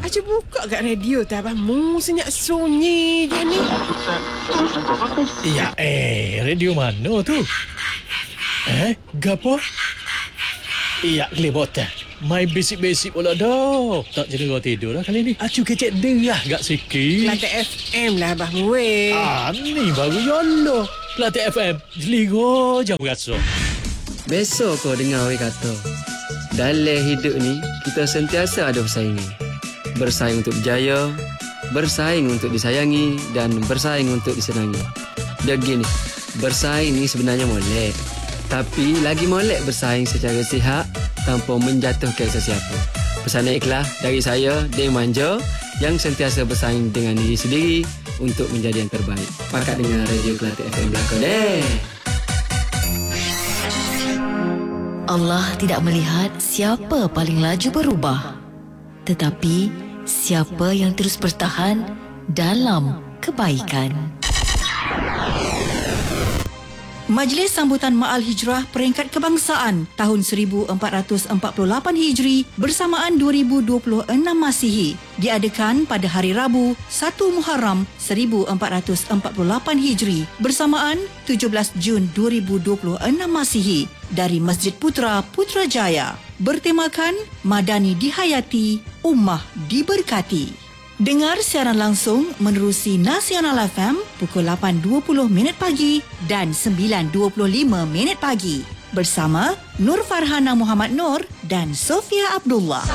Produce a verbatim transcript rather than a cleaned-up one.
Aja buka kat radio tak abang. Mu senyap sunyi je ni. Ya eh, radio mana tu? Eh, gapo? Iya, kelebotan. Mai basic-basic pula dah. Tak jadi kau tidur lah kali ni. Acu kecek derah gak sikit. Kelantan F M lah abang weh. Ah, ni baru yolo. Kelantan F M. Jeligo jauh rasa. Besok kau dengar weh kata, dalam hidup ni, kita sentiasa ada persaingan. Bersaing untuk berjaya, bersaing untuk disayangi, dan bersaing untuk disenangi. Dia gini, bersaing ni sebenarnya molek. Tapi lagi molek bersaing secara sihat tanpa menjatuhkan sesiapa. Pesanan ikhlas dari saya, Deng Manja, yang sentiasa bersaing dengan diri sendiri untuk menjadi yang terbaik. Pakat dengar Radio Kelantan F M belakang deh. Allah tidak melihat siapa paling laju berubah, tetapi siapa yang terus bertahan dalam kebaikan. Majlis Sambutan Ma'al Hijrah Peringkat Kebangsaan tahun seribu empat ratus empat puluh lapan Hijri bersamaan dua ribu dua puluh enam Masihi diadakan pada hari Rabu satu Muharram seribu empat ratus empat puluh lapan Hijri bersamaan tujuh belas Jun dua ribu dua puluh enam Masihi dari Masjid Putra Putrajaya. Bertemakan Madani Dihayati, Ummah Diberkati. Dengar siaran langsung menerusi Nasional F M pukul lapan dua puluh minit pagi dan sembilan dua puluh lima minit pagi bersama Nur Farhana Muhammad Nur dan Sofia Abdullah.